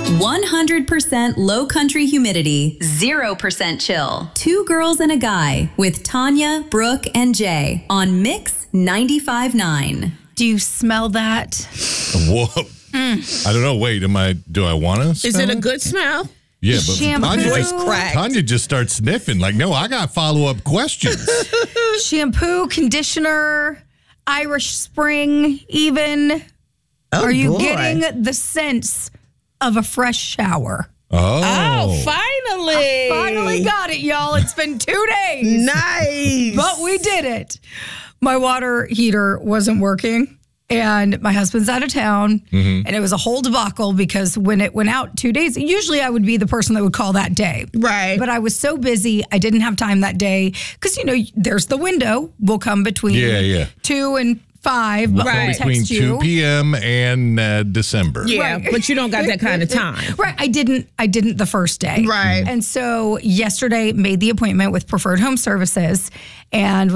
100% low country humidity, 0% chill. Two girls and a guy with Tanya, Brooke, and Jay on Mix 95.9. Do you smell that? Whoa. I don't know. Wait, do I want to smell Is it a good smell? Yeah, but Shampoo. Tanya just starts sniffing. Like, no, I got follow-up questions. Shampoo, conditioner, Irish Spring, even. Oh, Are you boy. getting the sense of a fresh shower? Oh. Finally. I finally got it, y'all. It's been 2 days. Nice. But we did it. My water heater wasn't working. And my husband's out of town, and it was a whole debacle because when it went out 2 days, usually I would be the person that would call that day. Right. But I was so busy, I didn't have time that day because, there's the window. We'll come between 2 and 5. But we'll Between text 2 you. p.m. and December. Yeah, Right. but you don't got that kind of time. Right. I didn't the first day. Right. And so yesterday made the appointment with Preferred Home Services and